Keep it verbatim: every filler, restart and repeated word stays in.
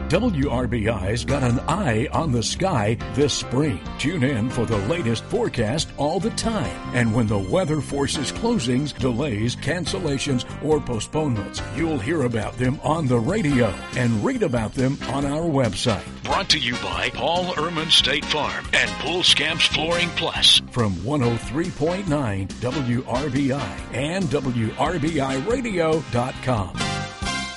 W R B I's got an eye on the sky this spring. Tune in for the latest forecast all the time. And when the weather forces closings, delays, cancellations, or postponements, you'll hear about them on the radio and read about them on our website. Brought to you by Paul Ehrman State Farm and Pool Scamps Flooring Plus. From one oh three point nine W R B I and W R B I radio dot com.